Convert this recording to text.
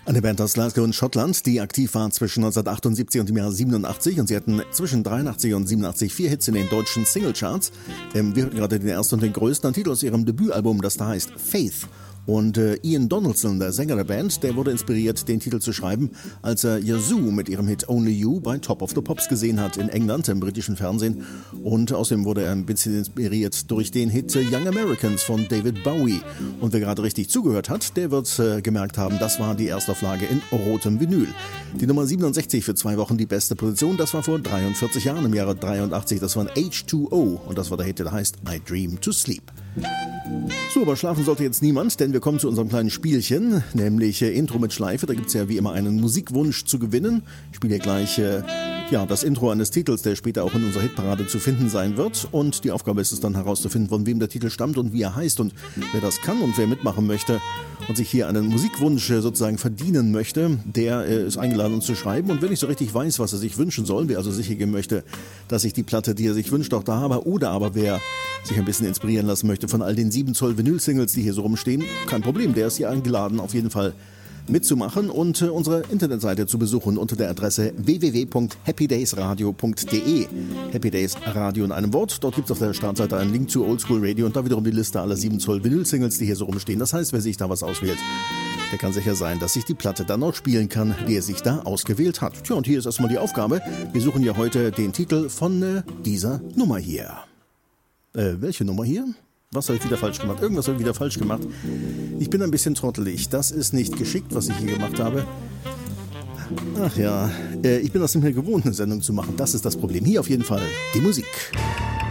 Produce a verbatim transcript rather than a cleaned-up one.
Eine Band aus Glasgow in Schottland, die aktiv war zwischen neunzehnhundertachtundsiebzig und dem Jahr siebenundachtzig, und sie hatten zwischen dreiundachtzig und siebenundachtzig vier Hits in den deutschen Singlecharts. Ähm, wir hatten gerade den ersten und den größten Titel aus ihrem Debütalbum, das da heißt Faith. Und äh, Ian Donaldson, der Sänger der Band, der wurde inspiriert, den Titel zu schreiben, als er Yazoo mit ihrem Hit Only You bei Top of the Pops gesehen hat in England, im britischen Fernsehen. Und außerdem wurde er ein bisschen inspiriert durch den Hit Young Americans von David Bowie. Und wer gerade richtig zugehört hat, der wird äh, gemerkt haben, das war die Erstauflage in rotem Vinyl. Die Nummer siebenundsechzig für zwei Wochen die beste Position, das war vor dreiundvierzig Jahren im Jahre dreiundachtzig. Das war ein H zwei O und das war der Hit, der heißt I Dream to Sleep. So, aber schlafen sollte jetzt niemand, denn wir kommen zu unserem kleinen Spielchen, nämlich äh, Intro mit Schleife. Da gibt es ja wie immer einen Musikwunsch zu gewinnen. Ich spiele hier gleich äh, ja, das Intro eines Titels, der später auch in unserer Hitparade zu finden sein wird. Und die Aufgabe ist es dann herauszufinden, von wem der Titel stammt und wie er heißt. Und wer das kann und wer mitmachen möchte und sich hier einen Musikwunsch äh, sozusagen verdienen möchte, der äh, ist eingeladen, uns zu schreiben. Und wenn ich so richtig weiß, was er sich wünschen soll, wer also sicher gehen möchte, dass ich die Platte, die er sich wünscht, auch da habe, oder aber wer sich ein bisschen inspirieren lassen möchte von all den sieben Zoll Vinyl-Singles, die hier so rumstehen, kein Problem, der ist hier eingeladen, auf jeden Fall mitzumachen und äh, unsere Internetseite zu besuchen unter der Adresse w w w punkt happy days radio punkt d e. Happy Days Radio in einem Wort. Dort gibt es auf der Startseite einen Link zu Oldschool Radio und da wiederum die Liste aller sieben Zoll Vinyl-Singles, die hier so rumstehen. Das heißt, wer sich da was auswählt, der kann sicher sein, dass sich die Platte dann auch spielen kann, die er sich da ausgewählt hat. Tja, und hier ist erstmal die Aufgabe. Wir suchen ja heute den Titel von äh, dieser Nummer hier. Äh, welche Nummer hier? Was habe ich wieder falsch gemacht? Irgendwas habe ich wieder falsch gemacht. Ich bin ein bisschen trottelig. Das ist nicht geschickt, was ich hier gemacht habe. Ach ja, äh, ich bin das nicht mehr gewohnt, eine Sendung zu machen. Das ist das Problem. Hier auf jeden Fall die Musik.